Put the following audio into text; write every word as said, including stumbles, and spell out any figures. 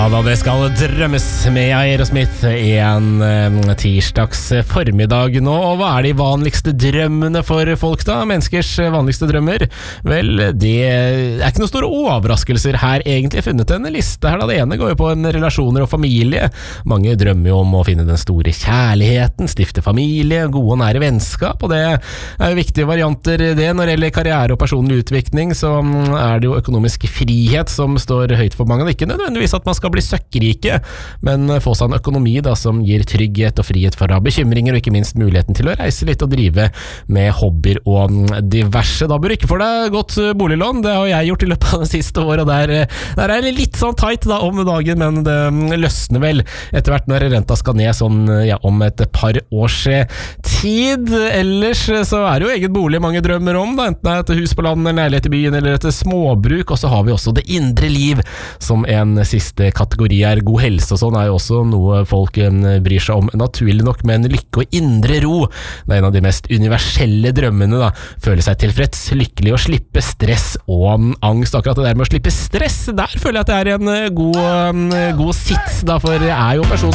da, det skal drømmes med Aerosmith en eh, tirsdags formiddag nå. Og hva er de vanligste drømmene for folk da? Menneskers vanligste drømmer? Vel, det er ikke noen store overraskelser her egentlig. Jeg har funnet en liste her da. Det ene går jo på en relasjoner og familie. Mange drømmer jo om å finne den store kjærligheten, stifte familie, gode og nære vennskap, og det er jo viktige varianter det. Når det gjelder karriere og personlig utvikling, så er det jo økonomisk frihet som står høyt for mange. Det er ikke nødvendigvis at man skal bli søkkrike, men få seg en økonomi da, som gir trygghet og frihet fra bekymringer, og ikke minst muligheten til å reise litt og drive med hobbyer og diverse. Da bør du ikke få deg godt boliglån, det har jeg gjort i løpet av det siste året, og der, der er det litt sånn tight da om dagen, men det løsner vel etter hvert når renta skal ned sånn, ja, om et par års tid. Ellers så er det jo egen bolig mange drømmer om, da, enten det er et hus på landet, en leilighet i byen eller et småbruk, og så har vi også det indre liv som en siste kategori er. God helse og sånn er jo også noe folk bryr seg om, naturlig nok, med en lykke og indre ro. Det er en av de mest universelle drømmene da, føle seg tilfreds, lykkelig og slippe stress og angst. Akkurat det der med å slippe stress, der føler jeg at det er en god, god sitt da, for jeg er jo en person